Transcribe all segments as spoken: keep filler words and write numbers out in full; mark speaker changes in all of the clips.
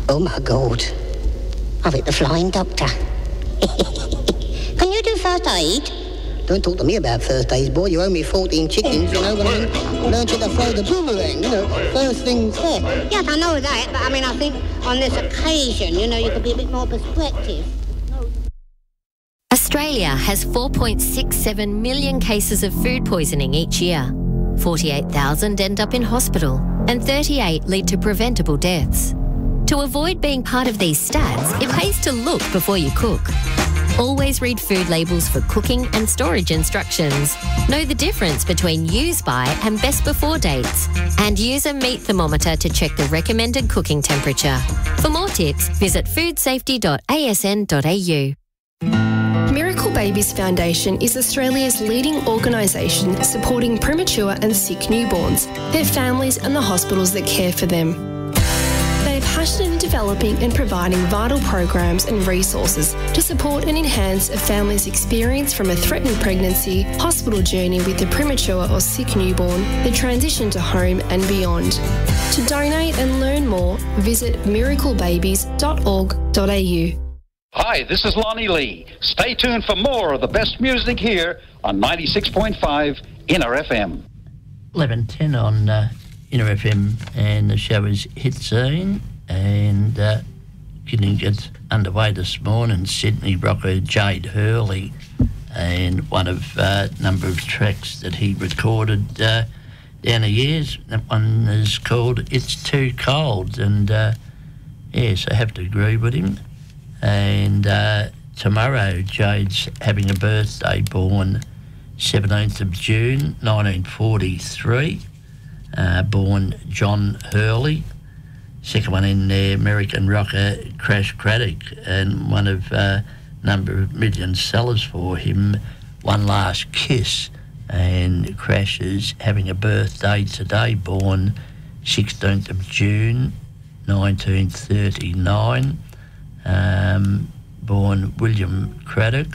Speaker 1: Oh, my God. I've hit the flying doctor. Can you do first aid? Don't talk to me about first aid, boy. You owe me fourteen chickens, you know what I mean? Learn you to throw the boomerang, you know, first things first. Yes, I know that, but I mean, I think on this occasion, you know, you could be a bit more perspective.
Speaker 2: Australia has four point six seven million cases of food poisoning each year. forty-eight thousand end up in hospital and thirty-eight lead to preventable deaths. To avoid being part of these stats, it pays to look before you cook. Always read food labels for cooking and storage instructions. Know the difference between use by and best before dates. And use a meat thermometer to check the recommended cooking temperature. For more tips, visit food safety dot a s n dot a u.
Speaker 3: Miracle Babies Foundation is Australia's leading organisation supporting premature and sick newborns, their families and the hospitals that care for them. They are passionate in developing and providing vital programs and resources to support and enhance a family's experience from a threatened pregnancy, hospital journey with a premature or sick newborn, the transition to home and beyond. To donate and learn more, visit miracle babies dot org dot a u.
Speaker 4: Hi, this is Lonnie Lee. Stay tuned for more of the best music here on ninety-six point five Inner F M.
Speaker 5: eleven ten on uh, Inner F M, and the show is Hit Scene, and uh, getting it underway this morning. Sydney rocker Jade Hurley, and one of a uh, number of tracks that he recorded uh, down the years. That one is called It's Too Cold, and uh, yes, I have to agree with him. And uh, tomorrow, Jade's having a birthday, born seventeenth of June nineteen forty-three, uh, born John Hurley. Second one in there, American rocker Crash Craddock, and one of a uh, number of million sellers for him, One Last Kiss. And Crash is having a birthday today, born sixteenth of June nineteen thirty-nine. Um, born William Craddock,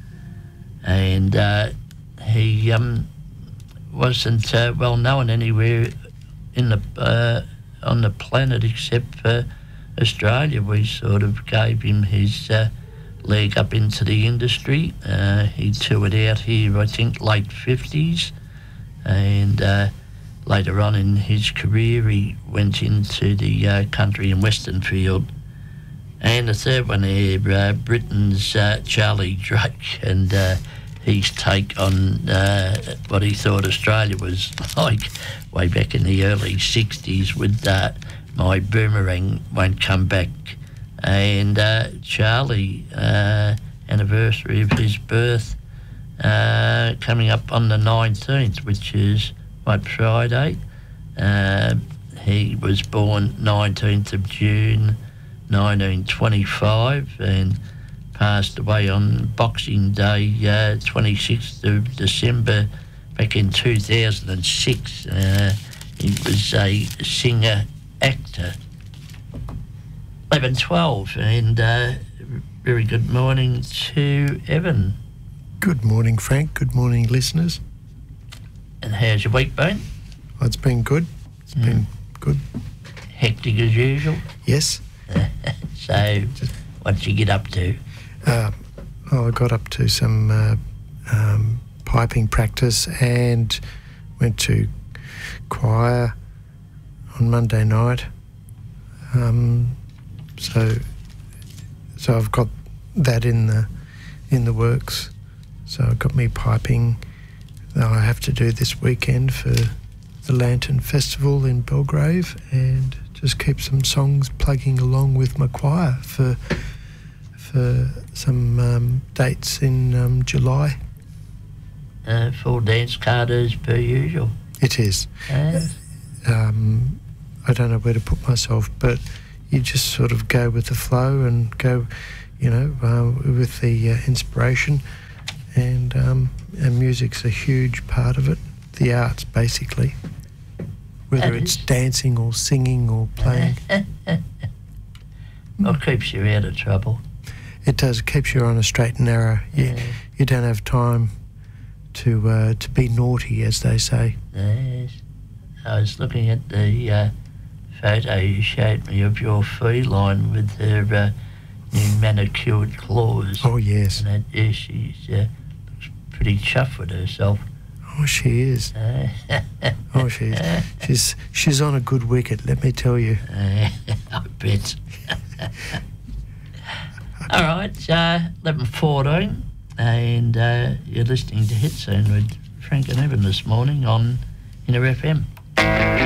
Speaker 5: and uh, he um, wasn't uh, well known anywhere in the uh, on the planet except for Australia. We sort of gave him his uh, leg up into the industry. Uh, he toured out here, I think, late fifties, and uh, later on in his career he went into the uh, country and western field. And the third one here, uh, Britain's uh, Charlie Drake, and uh, his take on uh, what he thought Australia was like way back in the early sixties with uh, My Boomerang Won't Come Back. And uh, Charlie, uh, anniversary of his birth, uh, coming up on the nineteenth, which is, what, Friday? Uh, he was born nineteenth of June nineteen twenty-five, and passed away on Boxing Day, uh, twenty-sixth of December, back in two thousand six. Uh, he was a singer-actor. eleven twelve, and uh, very good morning to Evan.
Speaker 6: Good morning, Frank. Good morning, listeners.
Speaker 5: And how's your week been?
Speaker 6: Oh, it's been good. It's mm. been good.
Speaker 5: Hectic as usual?
Speaker 6: Yes.
Speaker 5: So, what did you get up to?
Speaker 6: Uh, oh, I got up to some uh, um, piping practice and went to choir on Monday night. Um, so, so I've got that in the in the works. So I've got me piping that I have to do this weekend for the Lantern Festival in Belgrave, and just keep some songs plugging along with my choir for for some um, dates in um, July.
Speaker 5: Uh, full dance card as per usual.
Speaker 6: It is.
Speaker 5: Uh,
Speaker 6: um, I don't know where to put myself, but you just sort of go with the flow and go, you know, uh, with the uh, inspiration. And, um, and music's a huge part of it. The arts, basically. Whether it's dancing or singing or playing.
Speaker 5: What keeps you out of trouble?
Speaker 6: It does. It keeps you on a straight and narrow. You,
Speaker 5: Yeah.
Speaker 6: you don't have time to uh, to be naughty, as they say.
Speaker 5: Yes. I was looking at the uh, photo you showed me of your feline with her uh, new manicured claws.
Speaker 6: Oh, yes.
Speaker 5: And that, yeah, she's uh, looks pretty chuffed with herself.
Speaker 6: Oh, she is.
Speaker 5: Uh,
Speaker 6: oh, she is. She's, she's on a good wicket, let me tell you.
Speaker 5: Uh, I bet. All right, uh, eleven fourteen, and uh, you're listening to Hit Zone with Frank and Evan this morning on Inner F M.